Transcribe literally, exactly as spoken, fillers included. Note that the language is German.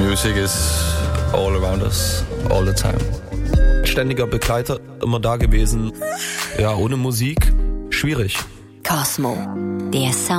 Music is all around us, all the time. Ständiger Begleiter, immer da gewesen. Ja, ohne Musik, schwierig. Cosmo, der Sound.